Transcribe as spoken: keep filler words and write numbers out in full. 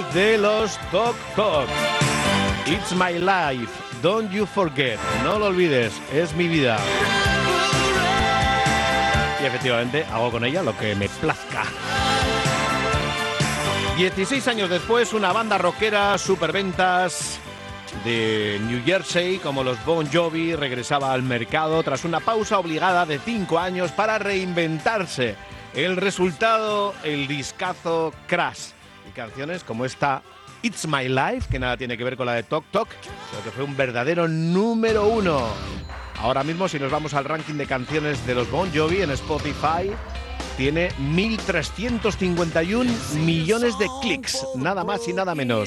de los Tok Tok. It's my life, don't you forget. No lo olvides, es mi vida. Y efectivamente hago con ella lo que me plazca. dieciséis años después, una banda rockera superventas de New Jersey, como los Bon Jovi, regresaba al mercado tras una pausa obligada de cinco años para reinventarse. El resultado, el discazo Crash. Y canciones como esta It's My Life, que nada tiene que ver con la de Tok Tok, pero que fue un verdadero número uno. Ahora mismo, si nos vamos al ranking de canciones de los Bon Jovi en Spotify, tiene mil trescientos cincuenta y uno millones de clics, nada más y nada menos.